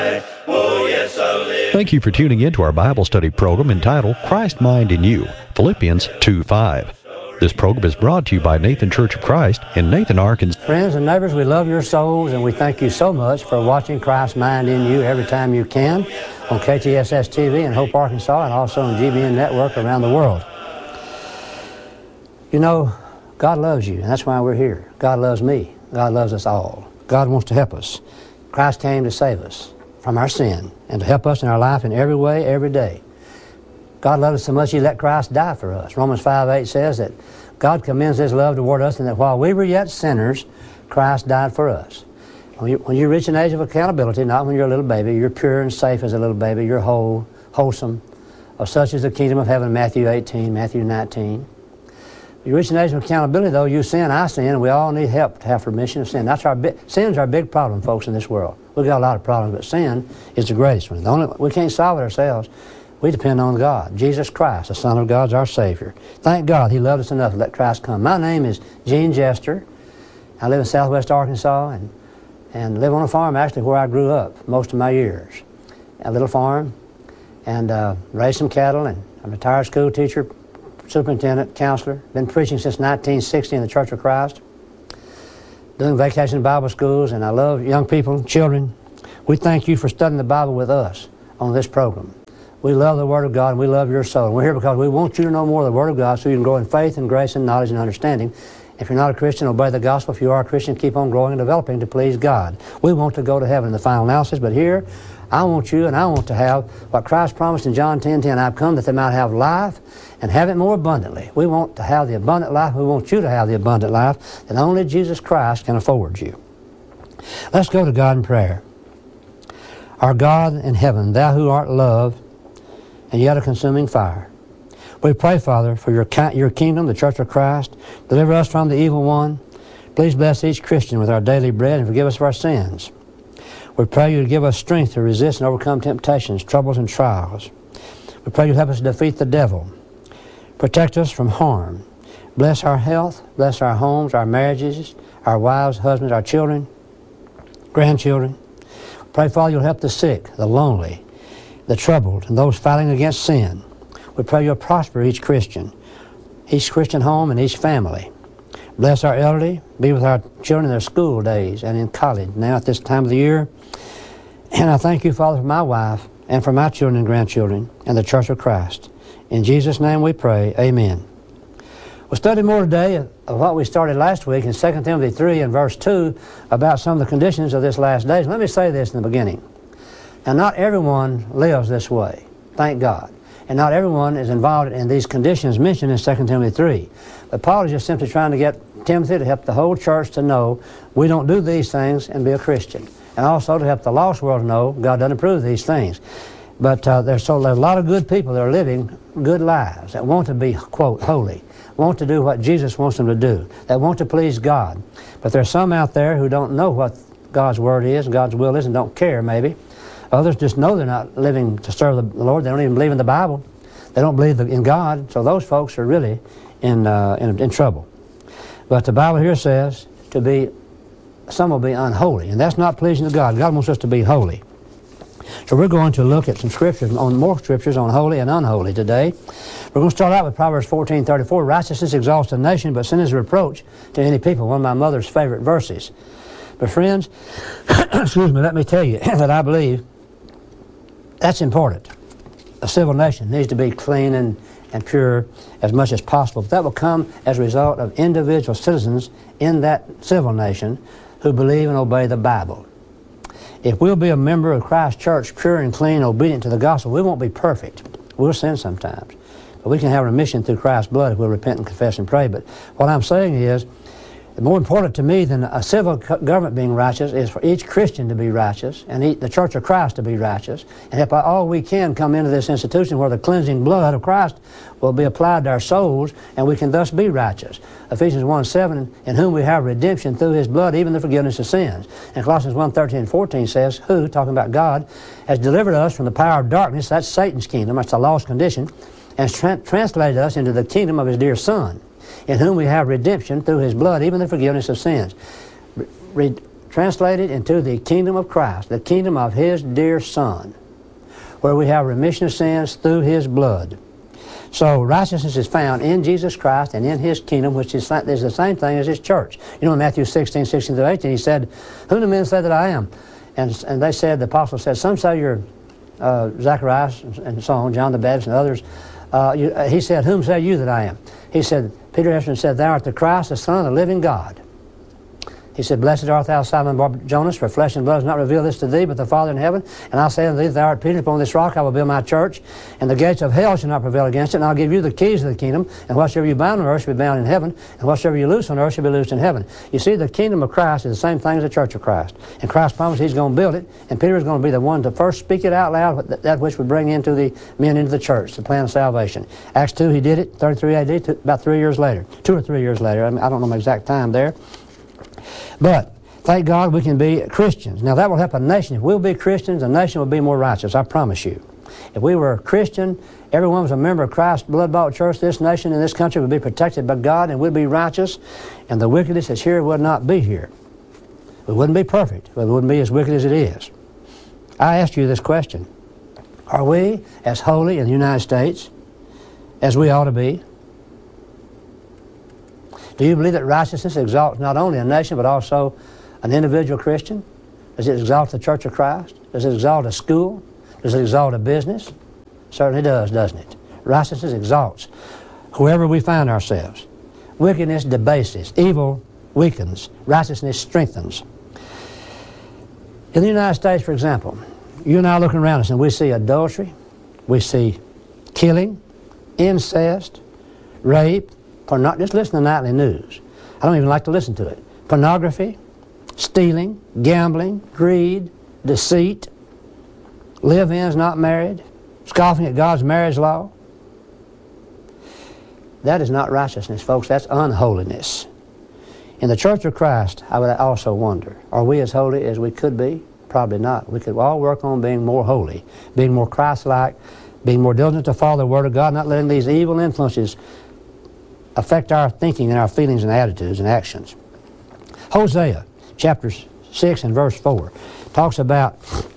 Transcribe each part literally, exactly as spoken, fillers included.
Oh, yes, I live. Thank you for tuning in to our Bible study program entitled Christ Mind in You, Philippians two five. This program is brought to you by Nathan Church of Christ in Nathan, Arkansas. Friends and neighbors, we love your souls, and we thank you so much for watching Christ Mind in You every time you can on K T S S T V in Hope, Arkansas, and also on G B N Network around the world. You know, God loves you, and that's why we're here. God loves me. God loves us all. God wants to help us. Christ came to save us from our sin and to help us in our life in every way, every day. God loved us so much He let Christ die for us. Romans five eight says that God commends His love toward us and that while we were yet sinners, Christ died for us. When you, when you reach an age of accountability, not when you're a little baby, you're pure and safe as a little baby, you're whole, wholesome, of such is the kingdom of heaven, Matthew eighteen, Matthew nineteen. You reach an age of accountability, though, you sin, I sin, and we all need help to have remission of sin. That's our bi- Sin's our big problem, folks, in this world. We've got a lot of problems, but sin is the greatest one. The only, we can't solve it ourselves. We depend on God. Jesus Christ, the Son of God, is our Savior. Thank God He loved us enough to let Christ come. My name is Gene Jester. I live in southwest Arkansas and, and live on a farm, actually, where I grew up most of my years. A little farm, and uh, raised some cattle, and I'm a retired school teacher, superintendent, counselor. Been preaching since nineteen sixty in the Church of Christ. Doing vacation Bible schools, and I love young people, children. We thank you for studying the Bible with us on this program. We love the Word of God, and we love your soul. And we're here because we want you to know more of the Word of God so you can grow in faith and grace and knowledge and understanding. If you're not a Christian, obey the gospel. If you are a Christian, keep on growing and developing to please God. We want to go to heaven in the final analysis, but here, I want you and I want to have what Christ promised in John ten ten. I've come that they might have life and have it more abundantly. We want to have the abundant life. We want you to have the abundant life that only Jesus Christ can afford you. Let's go to God in prayer. Our God in heaven, Thou who art love and yet a consuming fire, we pray, Father, for your, your kingdom, the Church of Christ. Deliver us from the evil one. Please bless each Christian with our daily bread and forgive us of our sins. We pray you to give us strength to resist and overcome temptations, troubles, and trials. We pray you help us defeat the devil. Protect us from harm. Bless our health. Bless our homes, our marriages, our wives, husbands, our children, grandchildren. Pray, Father, you'll help the sick, the lonely, the troubled, and those fighting against sin. We pray you'll prosper each Christian, each Christian home, and each family. Bless our elderly. Be with our children in their school days and in college now at this time of the year. And I thank you, Father, for my wife and for my children and grandchildren and the Church of Christ. In Jesus' name we pray. Amen. We'll study more today of what we started last week in Second Timothy three and verse two about some of the conditions of this last days. Let me say this in the beginning. Now, not everyone lives this way, thank God. And not everyone is involved in these conditions mentioned in Second Timothy three. But Paul is just simply trying to get Timothy to help the whole church to know we don't do these things and be a Christian. And also to help the lost world know God doesn't approve of these things. But uh, there's, so there's a lot of good people that are living good lives, that want to be, quote, holy, want to do what Jesus wants them to do, that want to please God. But there's some out there who don't know what God's Word is, God's will is, and don't care, maybe. Others just know they're not living to serve the Lord. They don't even believe in the Bible. They don't believe in God. So those folks are really in, uh, in, in trouble. But the Bible here says to be, some will be unholy. And that's not pleasing to God. God wants us to be holy. So we're going to look at some scriptures, on more scriptures on holy and unholy today. We're going to start out with Proverbs fourteen thirty-four. Righteousness exalts a nation, but sin is a reproach to any people. One of my mother's favorite verses. But friends, excuse me, let me tell you that I believe that's important. A civil nation needs to be clean and, and pure as much as possible. But that will come as a result of individual citizens in that civil nation who believe and obey the Bible. If we'll be a member of Christ's church, pure and clean, obedient to the gospel, we won't be perfect. We'll sin sometimes. But we can have remission through Christ's blood if we'll repent and confess and pray. But what I'm saying is, more important to me than a civil government being righteous is for each Christian to be righteous and the Church of Christ to be righteous. And if by all we can come into this institution where the cleansing blood of Christ will be applied to our souls and we can thus be righteous. Ephesians one seven, in whom we have redemption through His blood, even the forgiveness of sins. And Colossians one thirteen and fourteen says, who, talking about God, has delivered us from the power of darkness, that's Satan's kingdom, that's the lost condition, and has tra- translated us into the kingdom of His dear Son, in whom we have redemption through His blood, even the forgiveness of sins. Re- translated into the kingdom of Christ, the kingdom of His dear Son, where we have remission of sins through His blood. So righteousness is found in Jesus Christ and in His kingdom, which is, is the same thing as His church. You know, in Matthew sixteen, sixteen through eighteen, He said, "Whom do men say that I am?" And, and they said, the apostle said, "Some say you're uh, Zacharias," and so on, John the Baptist and others. Uh, you, uh, he said, "Whom say you that I am?" He said, Peter answered and said, "Thou art the Christ, the Son of the living God." He said, "Blessed art thou, Simon Bar-Jonas, for flesh and blood has not revealed this to thee, but the Father in heaven. And I say unto thee, thou art Peter, upon this rock I will build my church, and the gates of hell shall not prevail against it. And I'll give you the keys of the kingdom, and whatsoever you bind on earth shall be bound in heaven, and whatsoever you loose on earth shall be loosed in heaven." You see, the kingdom of Christ is the same thing as the church of Christ. And Christ promised He's going to build it, and Peter is going to be the one to first speak it out loud, that which would bring into the men into the church, the plan of salvation. Acts two, he did it, thirty-three A D, about three years later, two or three years later. I mean, I don't know my exact time there. But thank God we can be Christians. Now that will help a nation. If we'll be Christians, a nation will be more righteous, I promise you. If we were a Christian, everyone was a member of Christ's blood-bought church, this nation and this country would be protected by God and would be righteous, and the wickedness that's here would not be here. It wouldn't be perfect, but it wouldn't be as wicked as it is. I asked you this question. Are we as holy in the United States as we ought to be? Do you believe that righteousness exalts not only a nation but also an individual Christian? Does it exalt the Church of Christ? Does it exalt a school? Does it exalt a business? Certainly does, doesn't it? Righteousness exalts whoever we find ourselves. Wickedness debases. Evil weakens. Righteousness strengthens. In the United States, for example, you and I are looking around us and we see adultery, we see killing, incest, rape, porno- just listen to nightly news. I don't even like to listen to it. Pornography, stealing, gambling, greed, deceit, live-ins not married, scoffing at God's marriage law. That is not righteousness, folks. That's unholiness. In the Church of Christ, I would also wonder, are we as holy as we could be? Probably not. We could all work on being more holy, being more Christ-like, being more diligent to follow the Word of God, not letting these evil influences affect our thinking and our feelings and attitudes and actions. Hosea chapter six and verse four talks about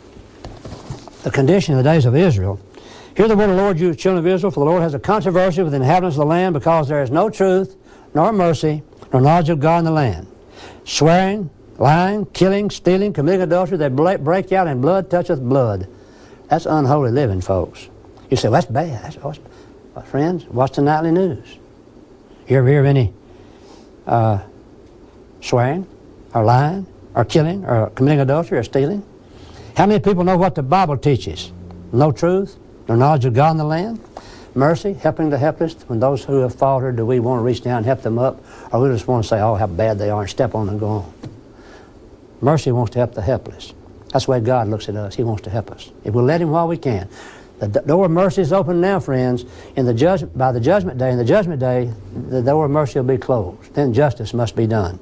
the condition of the days of Israel. "Hear the word of the Lord, you children of Israel, for the Lord has a controversy with the inhabitants of the land, because there is no truth, nor mercy, nor knowledge of God in the land. Swearing, lying, killing, stealing, committing adultery, they break out, and blood toucheth blood." That's unholy living, folks. You say, well, that's bad. That's, well, friends, watch the nightly news. You ever hear of any uh, swearing, or lying, or killing, or committing adultery, or stealing? How many people know what the Bible teaches? No truth, no knowledge of God in the land. Mercy, helping the helpless. When those who have faltered, do we want to reach down and help them up? Or we just want to say, oh, how bad they are, and step on them and go on? Mercy wants to help the helpless. That's the way God looks at us. He wants to help us. If we'll let Him while we can. The door of mercy is open now, friends. In the judgment, by the judgment day, in the judgment day, the door of mercy will be closed. Then justice must be done.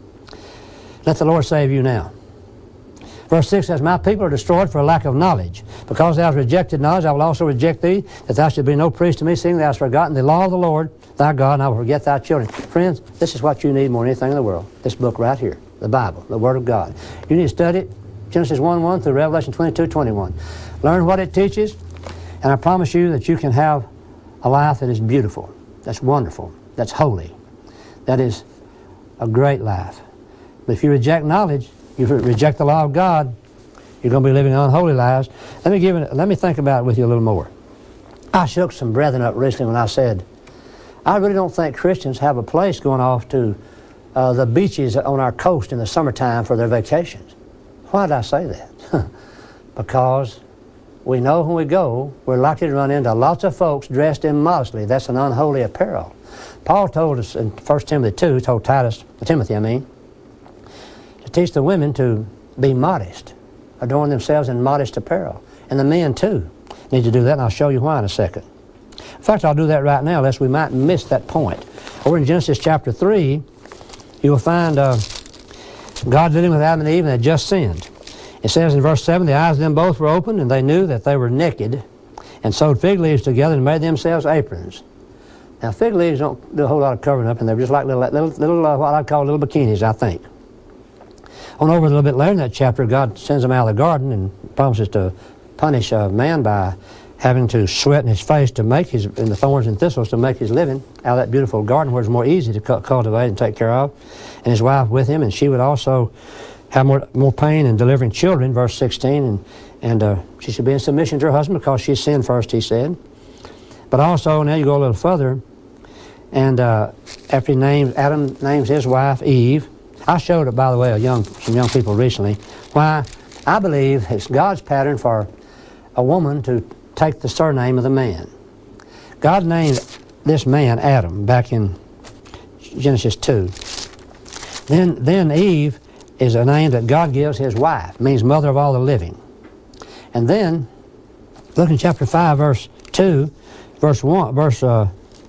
Let the Lord save you now. Verse six says, "My people are destroyed for a lack of knowledge. Because thou hast rejected knowledge, I will also reject thee, that thou should be no priest to me, seeing thou hast forgotten the law of the Lord thy God, and I will forget thy children." Friends, this is what you need more than anything in the world. This book right here, the Bible, the Word of God. You need to study it, Genesis one one through Revelation twenty-two twenty-one. Learn what it teaches, and I promise you that you can have a life that is beautiful, that's wonderful, that's holy, that is a great life. But if you reject knowledge, you reject the law of God, you're going to be living unholy lives. Let me give it, let me think about it with you a little more. I shook some brethren up recently when I said, I really don't think Christians have a place going off to uh, the beaches on our coast in the summertime for their vacations. Why did I say that? Because we know when we go, we're likely to run into lots of folks dressed immodestly. That's an unholy apparel. Paul told us in First Timothy two, told Titus, Timothy I mean, to teach the women to be modest, adorn themselves in modest apparel. And the men too need to do that, and I'll show you why in a second. In fact, I'll do that right now, lest we might miss that point. Over in Genesis chapter three, you will find uh, God dealing with Adam and Eve, and they had just sinned. It says in verse seven, "The eyes of them both were opened, and they knew that they were naked, and sewed fig leaves together and made themselves aprons." Now, fig leaves don't do a whole lot of covering up, and they're just like little, little, little uh, what I'd call little bikinis, I think. On over a little bit later in that chapter, God sends him out of the garden and promises to punish a man by having to sweat in his face to make his, in the thorns and thistles to make his living out of that beautiful garden where it's more easy to cultivate and take care of. And his wife with him, and she would also have more, more pain in delivering children, verse sixteen, and, and uh, she should be in submission to her husband because she sinned first, he said. But also, now you go a little further, and uh, after he names, Adam names his wife Eve. I showed it, by the way, a young, some young people recently, why I believe it's God's pattern for a woman to take the surname of the man. God named this man Adam back in Genesis two. Then, then Eve is a name that God gives his wife. It means mother of all the living. And then, look in chapter five, verse two, verse one, verse uh,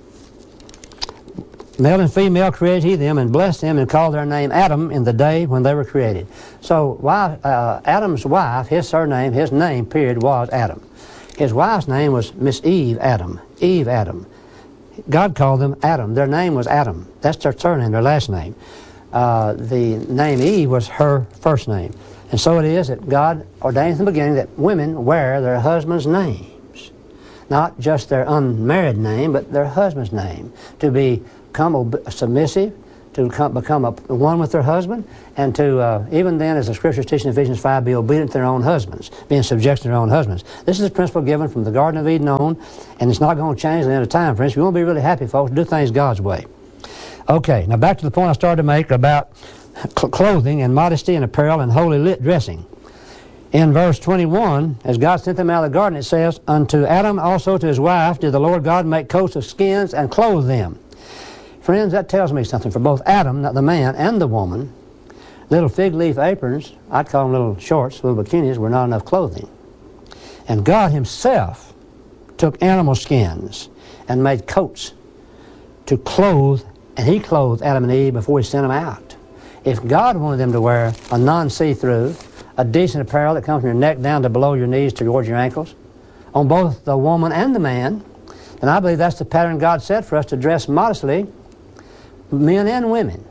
male and female created he them, and blessed them, and called their name Adam in the day when they were created. So wife, uh, Adam's wife, his surname, his name, period, was Adam. His wife's name was Miss Eve Adam. Eve Adam. God called them Adam. Their name was Adam. That's their surname, their last name. Uh, the name Eve was her first name. And so it is that God ordained from the beginning that women wear their husband's names. Not just their unmarried name, but their husband's name. To become submissive, to come, become a, one with their husband, and to, uh, even then, as the Scriptures teach in Ephesians five, be obedient to their own husbands, be in subjection to their own husbands. This is a principle given from the Garden of Eden on, and it's not going to change at the end of time. Friends, if you want to be really happy, folks, do things God's way. Okay, now back to the point I started to make about cl- clothing and modesty and apparel and holy lit dressing. In verse twenty-one, as God sent them out of the garden, it says, unto Adam also to his wife did the Lord God make coats of skins and clothe them. Friends, that tells me something. For both Adam, the man, and the woman, little fig leaf aprons, I'd call them little shorts, little bikinis, were not enough clothing. And God himself took animal skins and made coats to clothe, and he clothed Adam and Eve before he sent them out. If God wanted them to wear a non-see-through, a decent apparel that comes from your neck down to below your knees towards your ankles, on both the woman and the man, then I believe that's the pattern God set for us to dress modestly, men and women.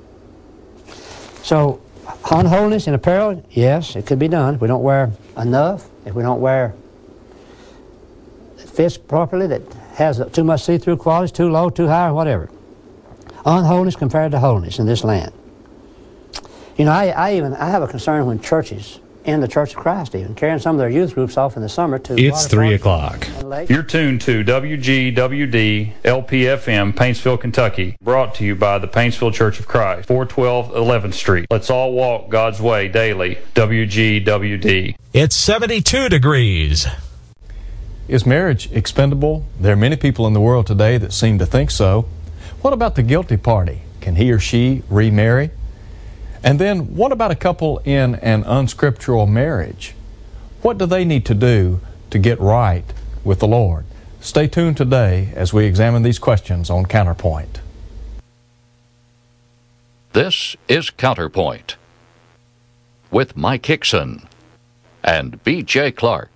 So, unholiness in apparel, yes, it could be done. If we don't wear enough, if we don't wear it fits properly, that has too much see-through qualities, too low, too high, or whatever. Unholiness compared to holiness in this land. You know, I, I even I have a concern when churches, in the Church of Christ even, carrying some of their youth groups off in the summer to... It's three o'clock. You're tuned to W G W D L P F M, Paintsville, Kentucky. Brought to you by the Paintsville Church of Christ, four twelve eleventh Street. Let's all walk God's way daily. W G W D. It's seventy-two degrees. Is marriage expendable? There are many people in the world today that seem to think so. What about the guilty party? Can he or she remarry? And then, what about a couple in an unscriptural marriage? What do they need to do to get right with the Lord? Stay tuned today as we examine these questions on Counterpoint. This is Counterpoint with Mike Hickson and B J Clark.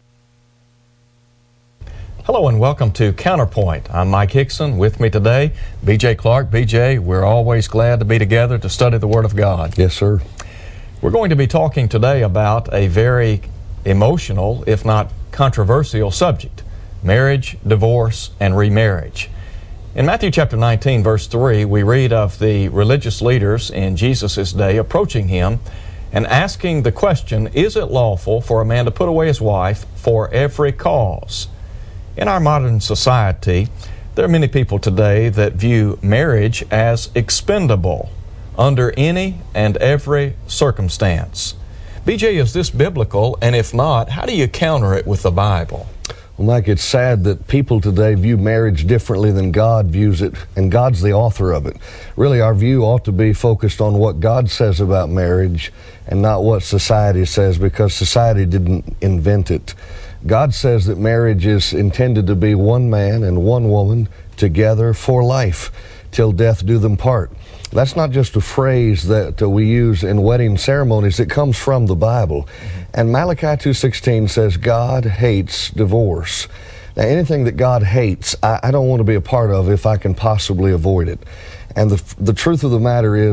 Hello and welcome to Counterpoint. I'm Mike Hickson. With me today, B J Clark. B J, we're always glad to be together to study the Word of God. Yes, sir. We're going to be talking today about a very emotional, if not controversial subject: marriage, divorce, and remarriage. In Matthew chapter nineteen, verse three, we read of the religious leaders in Jesus' day approaching him and asking the question, is it lawful for a man to put away his wife for every cause? In our modern society, there are many people today that view marriage as expendable under any and every circumstance. B J, is this biblical? And if not, how do you counter it with the Bible? Well, Mike, it's sad that people today view marriage differently than God views it, and God's the author of it. Really, our view ought to be focused on what God says about marriage and not what society says, because society didn't invent it. God says that marriage is intended to be one man and one woman together for life, till death do them part. That's not just a phrase that uh, we use in wedding ceremonies. It comes from the Bible. Mm-hmm. And Malachi two sixteen says God hates divorce. Now, anything that God hates, I, I don't want to be a part of if I can possibly avoid it. And the, the truth of the matter is,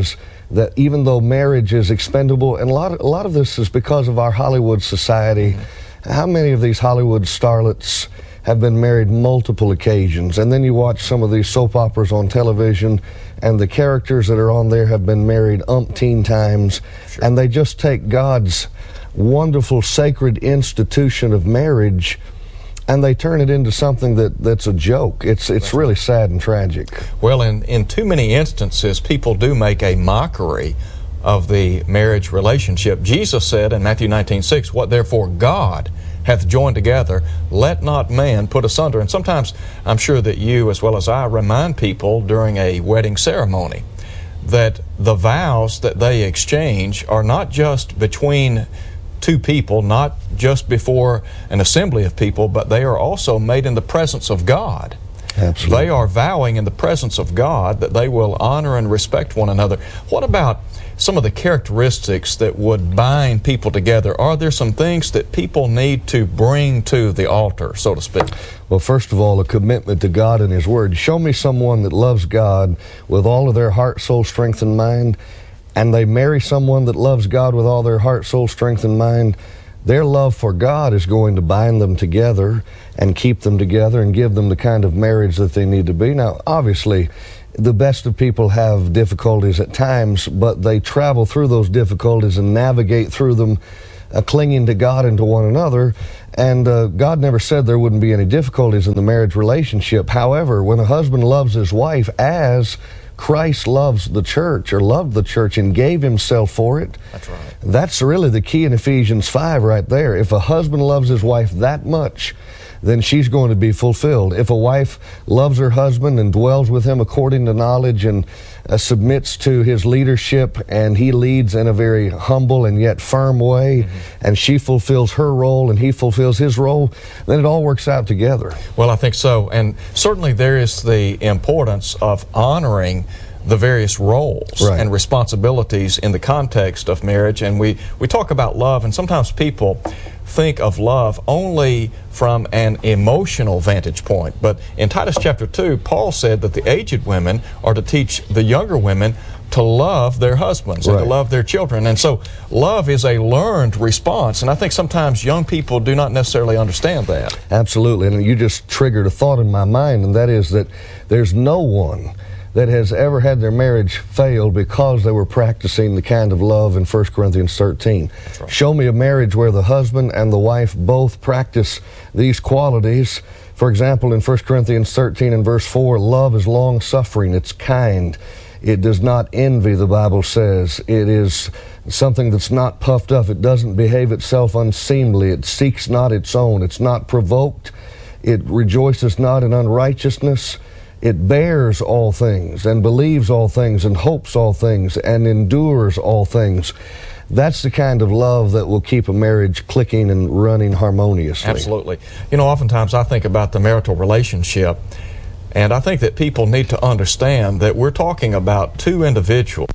that even though marriage is expendable, and a lot of, a lot of this is because of our Hollywood society. Mm-hmm. How many of these Hollywood starlets have been married multiple occasions? And then you watch some of these soap operas on television, and the characters that are on there have been married umpteen times. Sure. And they just take God's wonderful sacred institution of marriage and they turn it into something that, that's a joke. It's it's really sad and tragic. Well, in, in too many instances, people do make a mockery of the marriage relationship. Jesus said in Matthew nineteen six, "What therefore God hath joined together, let not man put asunder." And sometimes I'm sure that you, as well as I, remind people during a wedding ceremony that the vows that they exchange are not just between two people, not just before an assembly of people, but they are also made in the presence of God. Absolutely. They are vowing in the presence of God that they will honor and respect one another. What about some of the characteristics that would bind people together? Are there some things that people need to bring to the altar, so to speak? Well, first of all, a commitment to God and His Word. Show me someone that loves God with all of their heart, soul, strength, and mind, and they marry someone that loves God with all their heart, soul, strength, and mind. Their love for God is going to bind them together and keep them together and give them the kind of marriage that they need to be. Now, obviously, the best of people have difficulties at times, but they travel through those difficulties and navigate through them, uh, clinging to God and to one another. And uh, God never said there wouldn't be any difficulties in the marriage relationship. However, when a husband loves his wife as Christ loves the church, or loved the church and gave himself for it. That's right. That's really the key in Ephesians five right there. If a husband loves his wife that much, then she's going to be fulfilled. If a wife loves her husband and dwells with him according to knowledge and uh, submits to his leadership, and he leads in a very humble and yet firm way, mm-hmm. and she fulfills her role and he fulfills his role, then it all works out together. Well, I think so. And certainly there is the importance of honoring the various roles right. and responsibilities in the context of marriage. And we, we talk about love, and sometimes people think of love only from an emotional vantage point. But in Titus chapter two, Paul said that the aged women are to teach the younger women to love their husbands and right. to love their children. And so love is a learned response, and I think sometimes young people do not necessarily understand that. Absolutely, and you just triggered a thought in my mind, and that is that there's no one that has ever had their marriage fail because they were practicing the kind of love in First Corinthians thirteen. Right. Show me a marriage where the husband and the wife both practice these qualities. For example, in First Corinthians thirteen and verse four, love is long-suffering, it's kind. It does not envy, the Bible says. It is something that's not puffed up. It doesn't behave itself unseemly. It seeks not its own. It's not provoked. It rejoices not in unrighteousness. It bears all things and believes all things and hopes all things and endures all things. That's the kind of love that will keep a marriage clicking and running harmoniously. Absolutely. You know, oftentimes I think about the marital relationship, and I think that people need to understand that we're talking about two individuals.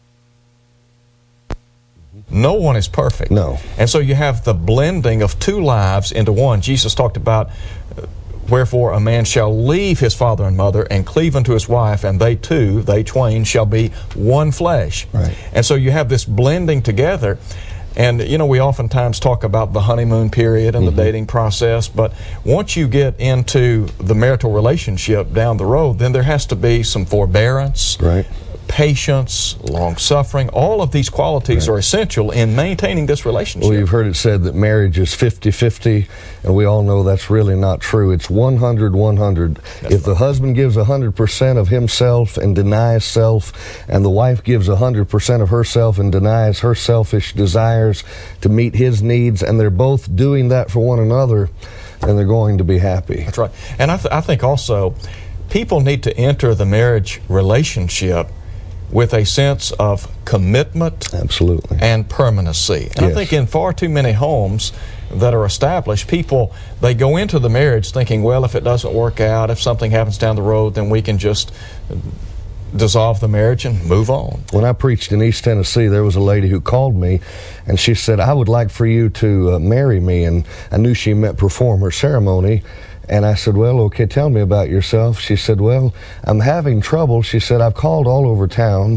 No one is perfect. No. And so you have the blending of two lives into one. Jesus talked about, wherefore a man shall leave his father and mother and cleave unto his wife, and they two, they twain, shall be one flesh. Right. And so you have this blending together. And, you know, we oftentimes talk about the honeymoon period and mm-hmm. the dating process, but once you get into the marital relationship down the road, then there has to be some forbearance, right. patience, long-suffering. All of these qualities right. are essential in maintaining this relationship. Well, you've heard it said that marriage is fifty-fifty, and we all know that's really not true. It's one hundred one hundred. That's if right. the husband gives one hundred percent of himself and denies self, and the wife gives one hundred percent of herself and denies her selfish desires to meet his needs, and they're both doing that for one another, then they're going to be happy. That's right. And I, th- I think also people need to enter the marriage relationship with a sense of commitment Absolutely. and permanency. And yes. I think in far too many homes that are established, people, they go into the marriage thinking, well, if it doesn't work out, if something happens down the road, then we can just dissolve the marriage and move on. When I preached in East Tennessee, there was a lady who called me, and she said, I would like for you to uh, marry me. And I knew she meant perform her ceremony. And I said, well, okay, tell me about yourself. She said, well, I'm having trouble. She said, I've called all over town,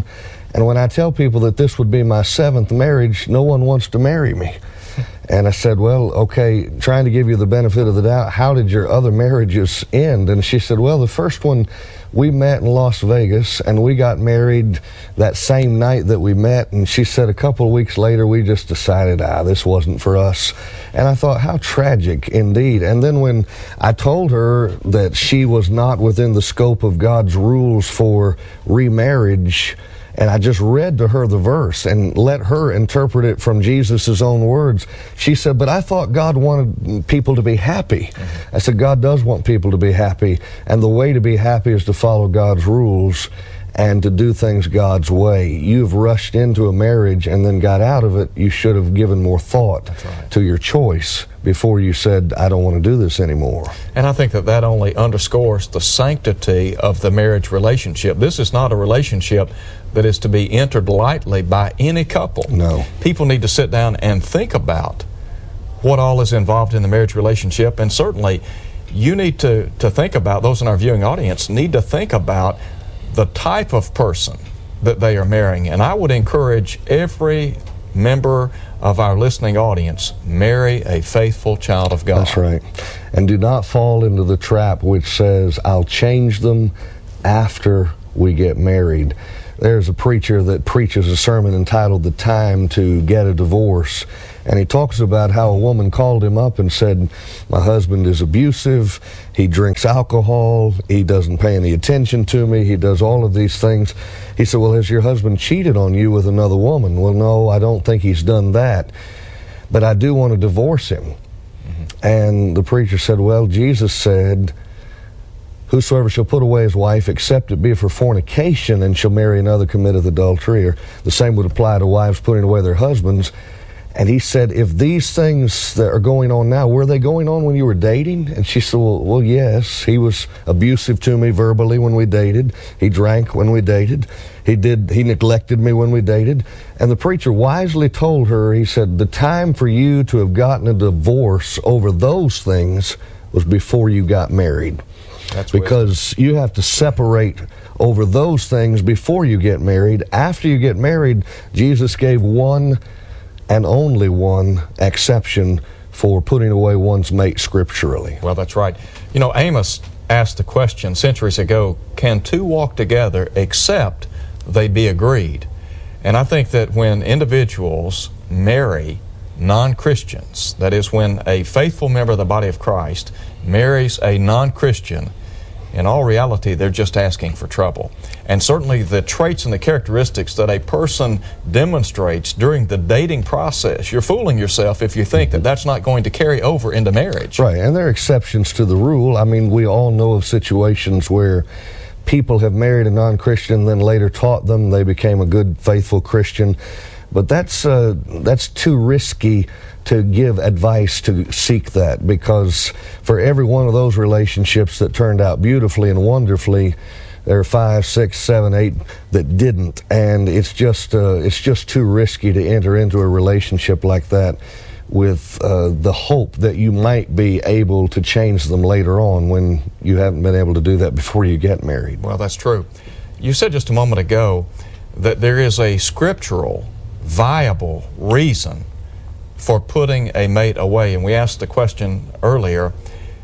And when I tell people that this would be my seventh marriage, no one wants to marry me. And I said, well, okay, trying to give you the benefit of the doubt, how did your other marriages end? And she said, well, the first one, we met in Las Vegas, and we got married that same night that we met. And she said a couple of weeks later, we just decided, ah, this wasn't for us. And I thought, how tragic indeed. And then when I told her that she was not within the scope of God's rules for remarriage, and I just read to her the verse and let her interpret it from Jesus' own words, she said, but I thought God wanted people to be happy. Mm-hmm. I said, God does want people to be happy, and the way to be happy is to follow God's rules and to do things God's way. You've rushed into a marriage and then got out of it. You should have given more thought right. to your choice before you said, I don't want to do this anymore. And I think that that only underscores the sanctity of the marriage relationship. This is not a relationship that is to be entered lightly by any couple. No. People need to sit down and think about what all is involved in the marriage relationship, and certainly you need to, to think about, those in our viewing audience need to think about the type of person that they are marrying. And I would encourage every member of our listening audience, marry a faithful child of God. That's right. And do not fall into the trap which says, I'll change them after we get married. There's a preacher that preaches a sermon entitled The Time to Get a Divorce, and he talks about how a woman called him up and said, my husband is abusive, he drinks alcohol, he doesn't pay any attention to me, he does all of these things. He said, well, has your husband cheated on you with another woman? Well, no, I don't think he's done that, but I do want to divorce him. Mm-hmm. And the preacher said, well, Jesus said, whosoever shall put away his wife, except it be for fornication, and shall marry another, committeth adultery. Or the same would apply to wives putting away their husbands. And he said, if these things that are going on now, were they going on when you were dating? And she said, well, well, yes. He was abusive to me verbally when we dated. He drank when we dated. He did. He neglected me when we dated. And the preacher wisely told her, he said, the time for you to have gotten a divorce over those things was before you got married. That's because you have to separate over those things before you get married. After you get married, Jesus gave one and only one exception for putting away one's mate scripturally. Well, that's right. You know, Amos asked the question centuries ago, can two walk together except they be agreed? And I think that when individuals marry non-Christians, that is, when a faithful member of the body of Christ marries a non-Christian, in all reality, they're just asking for trouble. And certainly the traits and the characteristics that a person demonstrates during the dating process, you're fooling yourself if you think that that's not going to carry over into marriage. Right, and there are exceptions to the rule. I mean, we all know of situations where people have married a non-Christian, then later taught them, they became a good, faithful Christian. But that's uh, that's too risky to give advice to seek that, because for every one of those relationships that turned out beautifully and wonderfully, there are five, six, seven, eight that didn't, and it's just uh, it's just too risky to enter into a relationship like that with uh, the hope that you might be able to change them later on when you haven't been able to do that before you get married. Well, that's true. You said just a moment ago that there is a scriptural, viable reason for putting a mate away. And we asked the question earlier,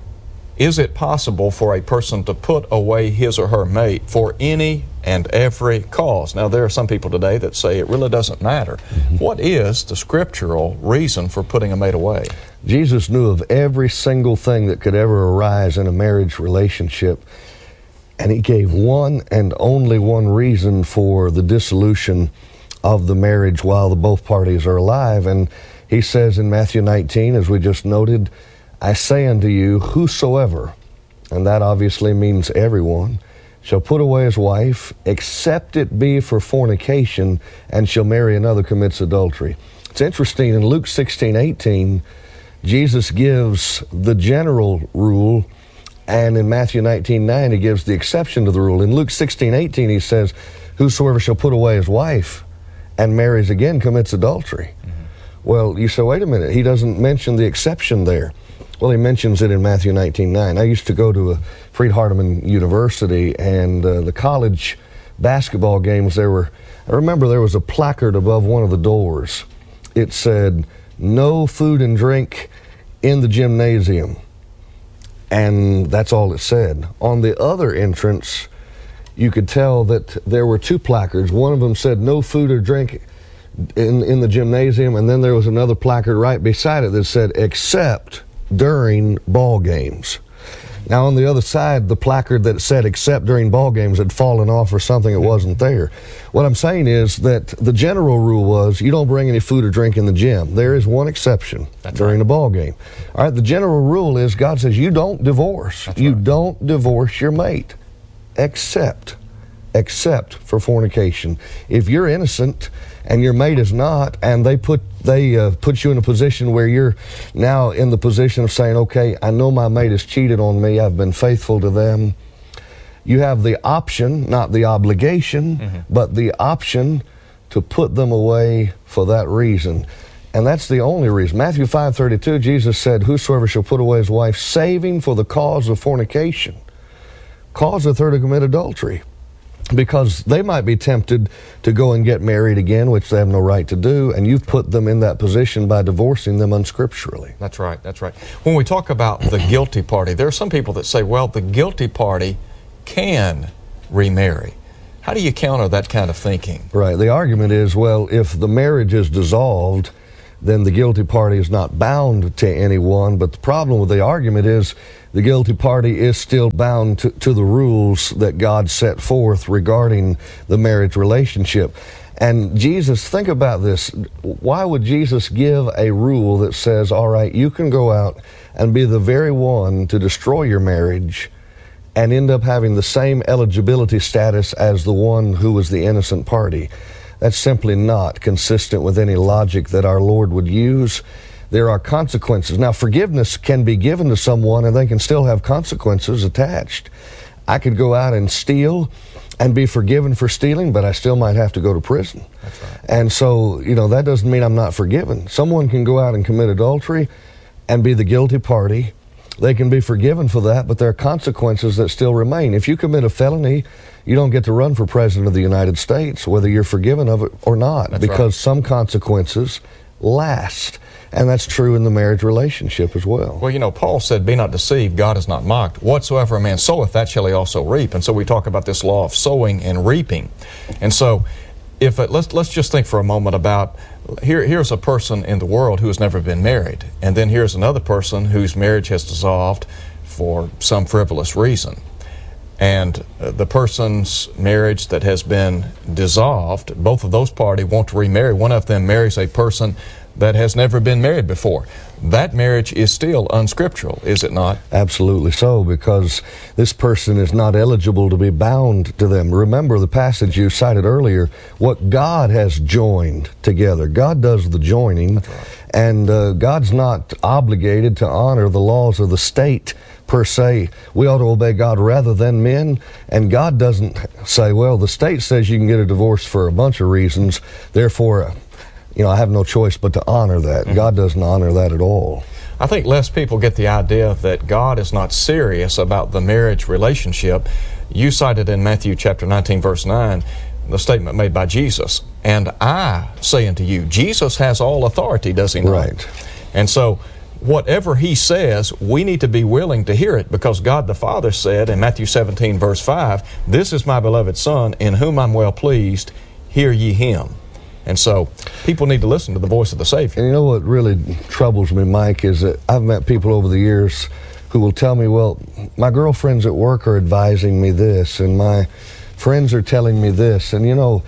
is it possible for a person to put away his or her mate for any and every cause? Now, there are some people today that say it really doesn't matter. Mm-hmm. What is the scriptural reason for putting a mate away? Jesus knew of every single thing that could ever arise in a marriage relationship, and he gave one and only one reason for the dissolution of the marriage while the both parties are alive. And he says in Matthew nineteen, as we just noted, I say unto you, whosoever, and that obviously means everyone, shall put away his wife, except it be for fornication, and shall marry another, commits adultery. It's interesting, in Luke sixteen eighteen, Jesus gives the general rule, and in Matthew nineteen nine, he gives the exception to the rule. In Luke sixteen eighteen, he says, whosoever shall put away his wife and marries again commits adultery. Mm-hmm. Well, you say, wait a minute, he doesn't mention the exception there. Well, he mentions it in Matthew nineteen nine. I used to go to a Freed Hardeman University, and uh, the college basketball games, there were, I remember there was a placard above one of the doors. It said, "No food and drink in the gymnasium." And that's all it said. On the other entrance, you could tell that there were two placards. One of them said, "No food or drink in, in the gymnasium," and then there was another placard right beside it that said, "Except during ball games." Now, on the other side, the placard that said "except during ball games" had fallen off or something, it wasn't there. What I'm saying is that the general rule was you don't bring any food or drink in the gym. There is one exception. That's during right. a ball game. All right, the general rule is God says you don't divorce. That's you right. don't divorce your mate, except, except for fornication. If you're innocent and your mate is not, and they put they uh, put you in a position where you're now in the position of saying, okay, I know my mate has cheated on me, I've been faithful to them. You have the option, not the obligation, mm-hmm. but the option to put them away for that reason. And that's the only reason. Matthew five thirty-two, Jesus said, "Whosoever shall put away his wife, saving for the cause of fornication, causeth her to commit adultery." Because they might be tempted to go and get married again, which they have no right to do, and you've put them in that position by divorcing them unscripturally. That's right, that's right. When we talk about the guilty party, there are some people that say, well, the guilty party can remarry. How do you counter that kind of thinking? Right, the argument is, well, if the marriage is dissolved, then the guilty party is not bound to anyone, but the problem with the argument is the guilty party is still bound to, to the rules that God set forth regarding the marriage relationship. And Jesus, think about this. Why would Jesus give a rule that says, all right, you can go out and be the very one to destroy your marriage and end up having the same eligibility status as the one who was the innocent party? That's simply not consistent with any logic that our Lord would use. There are consequences. Now, forgiveness can be given to someone and they can still have consequences attached. I could go out and steal and be forgiven for stealing, but I still might have to go to prison. That's right. And so, you know, that doesn't mean I'm not forgiven. Someone can go out and commit adultery and be the guilty party. They can be forgiven for that, but there are consequences that still remain. If you commit a felony, you don't get to run for President of the United States, whether you're forgiven of it or not, that's because right. some consequences last. And that's true in the marriage relationship as well. Well, you know, Paul said, "Be not deceived, God is not mocked. Whatsoever a man soweth, that shall he also reap." And so we talk about this law of sowing and reaping. And so if it, let's let's just think for a moment about here here's a person in the world who has never been married, and then here's another person whose marriage has dissolved for some frivolous reason. And uh, the person's marriage that has been dissolved, both of those parties want to remarry. One of them marries a person that has never been married before. That marriage is still unscriptural, is it not? Absolutely so, because this person is not eligible to be bound to them. Remember the passage you cited earlier, what God has joined together. God does the joining, that's right. and uh, God's not obligated to honor the laws of the state per se. We ought to obey God rather than men, and God doesn't say, well, the state says you can get a divorce for a bunch of reasons, therefore, you know, I have no choice but to honor that. Mm-hmm. God doesn't honor that at all. I think less people get the idea that God is not serious about the marriage relationship. You cited in Matthew chapter nineteen, verse nine, the statement made by Jesus, "And I say unto you," Jesus has all authority, does he not? Right. And so whatever he says, we need to be willing to hear it, because God the Father said in Matthew seventeen, verse five, "This is my beloved Son, in whom I'm well pleased, hear ye him." And so people need to listen to the voice of the Savior. And you know what really troubles me, Mike, is that I've met people over the years who will tell me, well, my girlfriends at work are advising me this, and my friends are telling me this. And you know,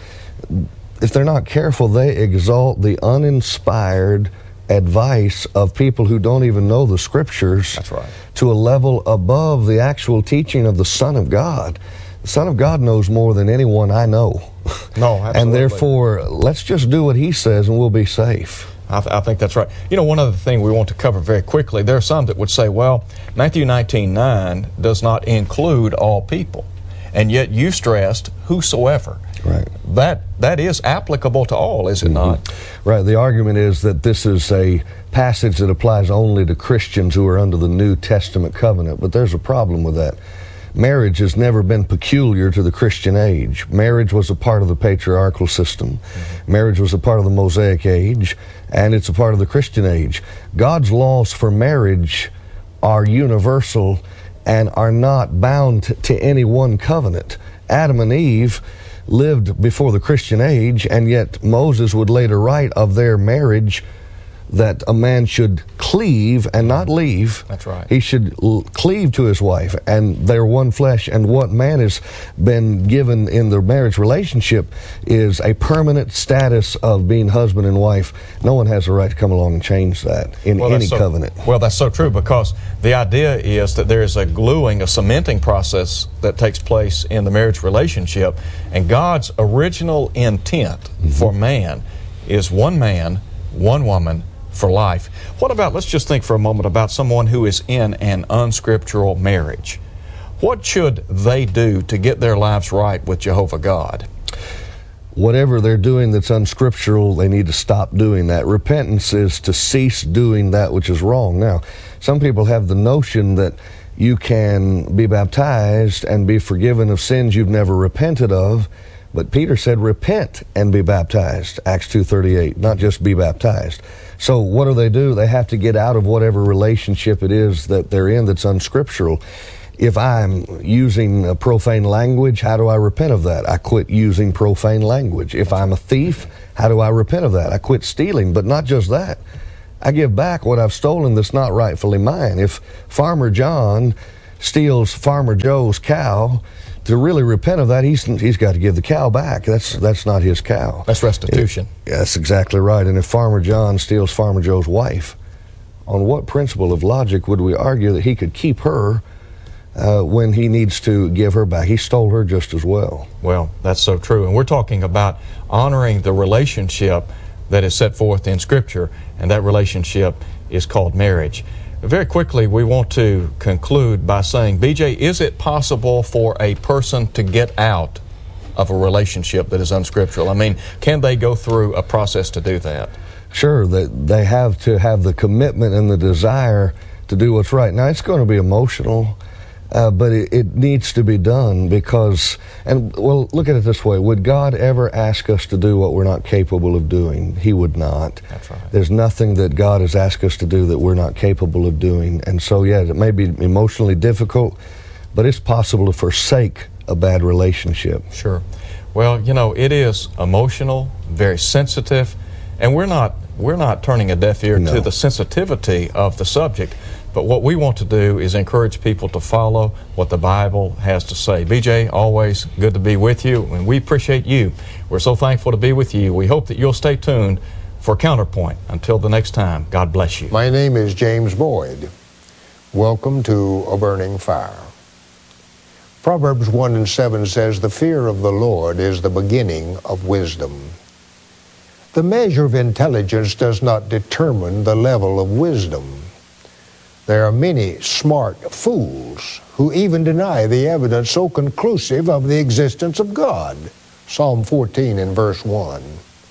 if they're not careful, they exalt the uninspired advice of people who don't even know the Scriptures. That's right. To a level above the actual teaching of the Son of God. The Son of God knows more than anyone I know. No, absolutely. And therefore, let's just do what he says and we'll be safe. I, th I think that's right. You know, one other thing we want to cover very quickly, there are some that would say, well, Matthew nineteen nine does not include all people. And yet you stressed whosoever. Right. That that is applicable to all, is it mm-hmm. not? Right. The argument is that this is a passage that applies only to Christians who are under the New Testament covenant. But there's a problem with that. marriage has never been peculiar to the Christian age. Marriage was a part of the patriarchal system. Mm-hmm. Marriage was a part of the Mosaic age, and it's a part of the Christian age. God's laws for marriage are universal and are not bound to any one covenant. Adam and Eve lived before the Christian age, and yet Moses would later write of their marriage that a man should cleave and not leave. That's right. He should l- cleave to his wife, and they're one flesh. And what man has been given in the marriage relationship is a permanent status of being husband and wife. No one has the right to come along and change that in well, any so, covenant. Well, that's so true, because the idea is that there is a gluing, a cementing process that takes place in the marriage relationship, and God's original intent mm-hmm. for man is one man, one woman, for life. What about, let's just think for a moment about someone who is in an unscriptural marriage. What should they do to get their lives right with Jehovah God? Whatever they're doing that's unscriptural, they need to stop doing that. Repentance is to cease doing that which is wrong. Now, some people have the notion that you can be baptized and be forgiven of sins you've never repented of, but Peter said repent and be baptized, Acts two thirty-eight, not just be baptized. So what do they do? They have to get out of whatever relationship it is that they're in that's unscriptural. If I'm using a profane language, how do I repent of that? I quit using profane language. If I'm a thief, how do I repent of that? I quit stealing, but not just that. I give back what I've stolen that's not rightfully mine. If Farmer John steals Farmer Joe's cow, to really repent of that, he's he's got to give the cow back. That's that's not his cow. That's restitution. It, that's exactly right. And if Farmer John steals Farmer Joe's wife, on what principle of logic would we argue that he could keep her uh, when he needs to give her back? He stole her just as well. Well, that's so true. And we're talking about honoring the relationship that is set forth in Scripture, and that relationship is called marriage. Very quickly, we want to conclude by saying, B J, is it possible for a person to get out of a relationship that is unscriptural? I mean, can they go through a process to do that? Sure, that they have to have the commitment and the desire to do what's right. Now, it's going to be emotional, uh, but it, it needs to be done because, and well, look at it this way. Would God ever ask us to do what we're not capable of doing? He would not. That's right. There's nothing that God has asked us to do that we're not capable of doing. And so, yeah, it may be emotionally difficult, but it's possible to forsake a bad relationship. Sure. Well, you know, it is emotional, very sensitive, and we're not we're not turning a deaf ear No. to the sensitivity of the subject. But what we want to do is encourage people to follow what the Bible has to say. B J, always good to be with you, and we appreciate you. We're so thankful to be with you. We hope that you'll stay tuned for Counterpoint. Until the next time, God bless you. My name is James Boyd. Welcome to A Burning Fire. Proverbs one and seven says, "The fear of the Lord is the beginning of wisdom." The measure of intelligence does not determine the level of wisdom. There are many smart fools who even deny the evidence so conclusive of the existence of God. Psalm fourteen and verse one.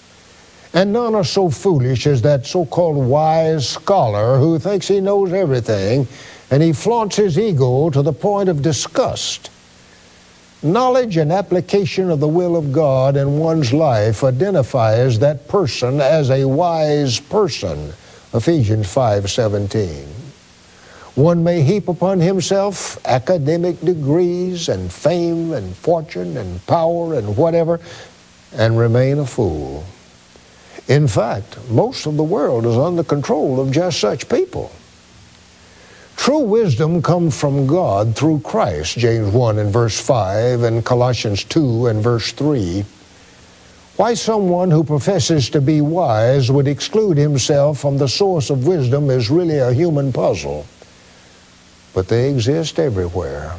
And none are so foolish as that so-called wise scholar who thinks he knows everything, and he flaunts his ego to the point of disgust. Knowledge and application of the will of God in one's life identifies that person as a wise person. Ephesians five seventeen. One may heap upon himself academic degrees and fame and fortune and power and whatever, and remain a fool. In fact, most of the world is under control of just such people. True wisdom comes from God through Christ, James one and verse five and Colossians two and verse three. Why someone who professes to be wise would exclude himself from the source of wisdom is really a human puzzle. But they exist everywhere.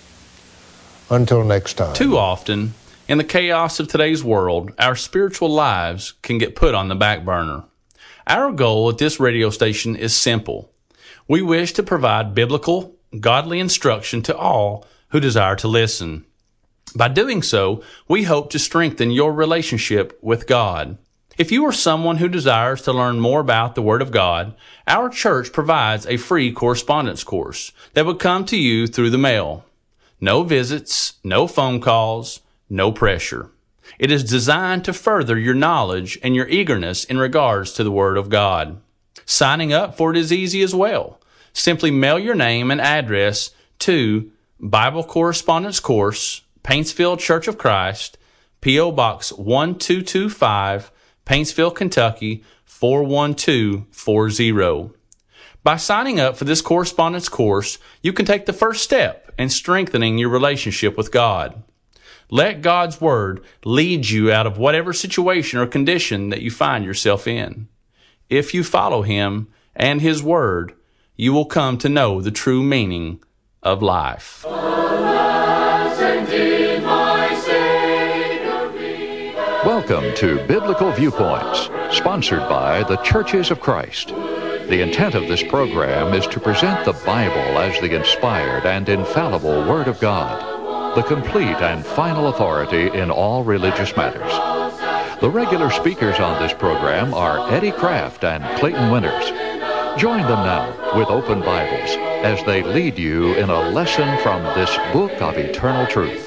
Until next time. Too often, in the chaos of today's world, our spiritual lives can get put on the back burner. Our goal at this radio station is simple. We wish to provide biblical, godly instruction to all who desire to listen. By doing so, we hope to strengthen your relationship with God. If you are someone who desires to learn more about the Word of God, our church provides a free correspondence course that would come to you through the mail. No visits, no phone calls, no pressure. It is designed to further your knowledge and your eagerness in regards to the Word of God. Signing up for it is easy as well. Simply mail your name and address to Bible Correspondence Course, Paintsville Church of Christ, P O Box one two two five, Paintsville, Kentucky four one two four zero. By signing up for this correspondence course, you can take the first step in strengthening your relationship with God. Let God's Word lead you out of whatever situation or condition that you find yourself in. If you follow Him and His Word, you will come to know the true meaning of life. Welcome to Biblical Viewpoints, sponsored by the Churches of Christ. The intent of this program is to present the Bible as the inspired and infallible Word of God, the complete and final authority in all religious matters. The regular speakers on this program are Eddie Kraft and Clayton Winters. Join them now with open Bibles as they lead you in a lesson from this book of eternal truth.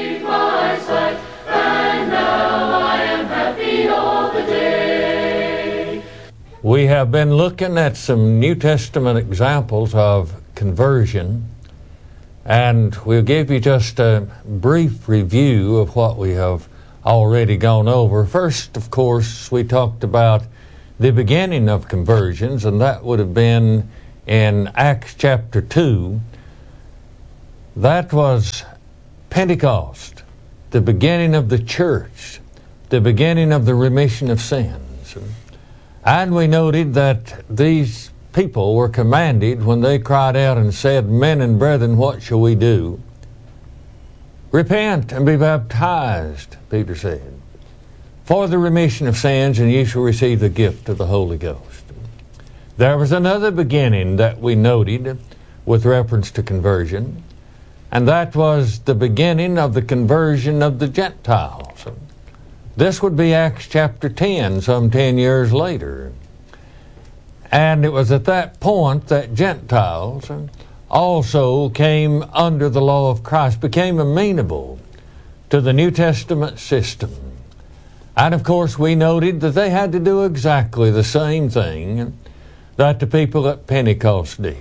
We have been looking at some New Testament examples of conversion, and we'll give you just a brief review of what we have already gone over. First, of course, we talked about the beginning of conversions, and that would have been in Acts chapter two. That was Pentecost, the beginning of the church, the beginning of the remission of sins. And we noted that these people were commanded when they cried out and said, "Men and brethren, what shall we do?" "Repent and be baptized," Peter said, "for the remission of sins, and ye shall receive the gift of the Holy Ghost." There was another beginning that we noted with reference to conversion, and that was the beginning of the conversion of the Gentiles. This would be Acts chapter ten, some ten years later. And it was at that point that Gentiles also came under the law of Christ, became amenable to the New Testament system. And of course we noted that they had to do exactly the same thing that the people at Pentecost did.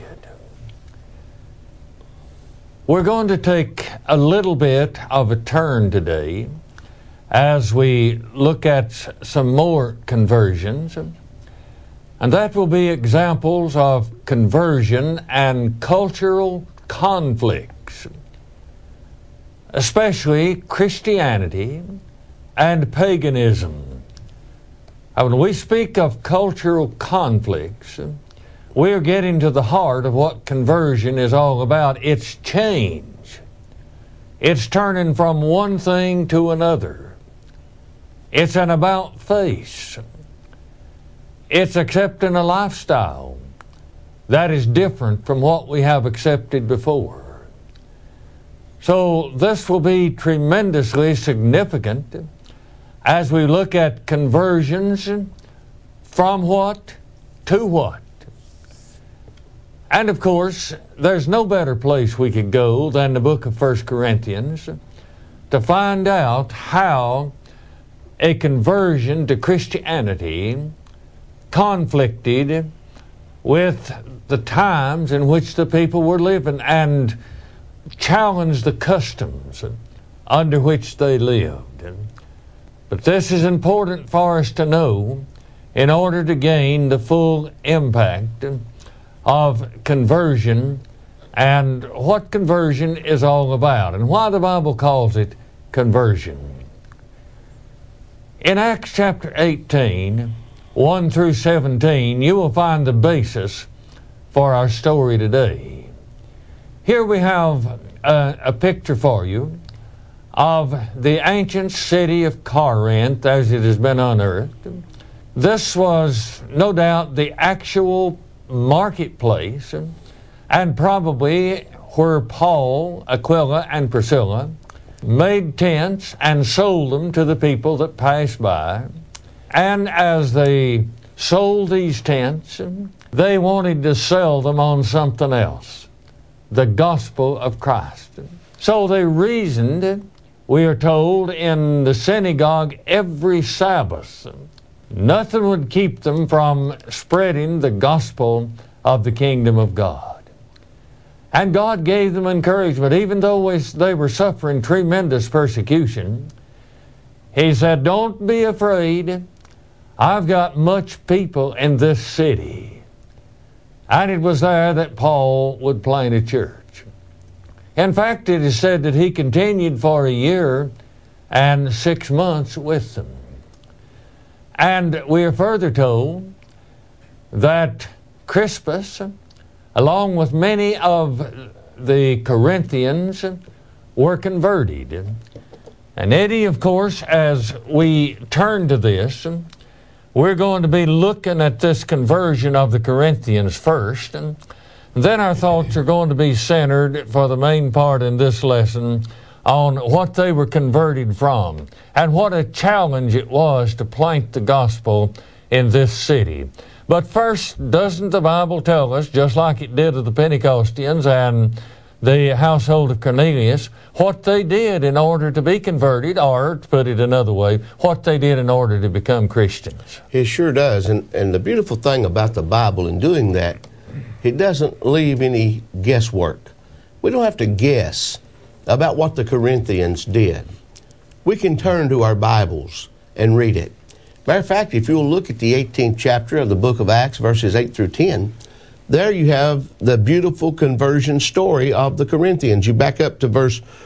We're going to take a little bit of a turn today as we look at some more conversions, and that will be examples of conversion and cultural conflicts, especially Christianity and paganism. And when we speak of cultural conflicts, we're getting to the heart of what conversion is all about. It's change. It's turning from one thing to another. It's an about face. It's accepting a lifestyle that is different from what we have accepted before. So this will be tremendously significant as we look at conversions from what to what. And of course, there's no better place we could go than the book of First Corinthians to find out how a conversion to Christianity conflicted with the times in which the people were living and challenged the customs under which they lived. But this is important for us to know in order to gain the full impact of conversion and what conversion is all about and why the Bible calls it conversion. In Acts chapter eighteen, one through seventeen, you will find the basis for our story today. Here we have a, a picture for you of the ancient city of Corinth as it has been unearthed. This was no doubt the actual marketplace and probably where Paul, Aquila, and Priscilla made tents and sold them to the people that passed by. And as they sold these tents, they wanted to sell them on something else, the gospel of Christ. So they reasoned, we are told, in the synagogue every Sabbath. Nothing would keep them from spreading the gospel of the kingdom of God. And God gave them encouragement, even though they were suffering tremendous persecution. He said, don't be afraid. I've got much people in this city. And it was there that Paul would plant a church. In fact, it is said that he continued for a year and six months with them. And we are further told that Crispus, along with many of the Corinthians, were converted. And Eddie, of course, as we turn to this, we're going to be looking at this conversion of the Corinthians first. And then our thoughts are going to be centered for the main part in this lesson on what they were converted from and what a challenge it was to plant the gospel in this city. But first, doesn't the Bible tell us, just like it did of the Pentecostals and the household of Cornelius, what they did in order to be converted, or, to put it another way, what they did in order to become Christians? It sure does. And, and the beautiful thing about the Bible in doing that, it doesn't leave any guesswork. We don't have to guess about what the Corinthians did. We can turn to our Bibles and read it. Matter of fact, if you'll look at the eighteenth chapter of the book of Acts, verses eight through ten, there you have the beautiful conversion story of the Corinthians. You back up to verse